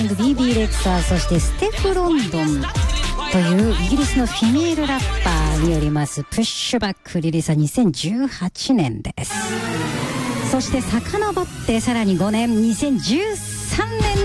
BB レクサー、そしてステフ・ロンドンというイギリスのフィメールラッパーによりますプッシュバック、リリースは2018年です。そして遡ってさらに5年、2013年